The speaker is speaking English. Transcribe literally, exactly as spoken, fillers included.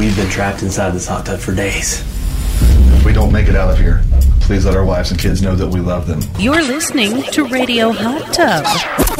We've been trapped inside this hot tub for days. If we don't make it out of here, please let our wives and kids know that we love them. You're listening to Radio Hot Tub.